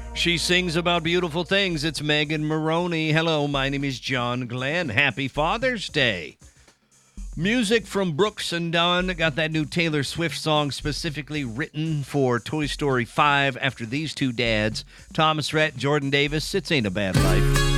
She sings about beautiful things. It's Megan Maroney. Hello, my name is John Glenn. Happy Father's Day. Music from Brooks and Dunn. Got that new Taylor Swift song specifically written for Toy Story 5 after these two dads, Thomas Rhett, Jordan Davis. It ain't a bad life.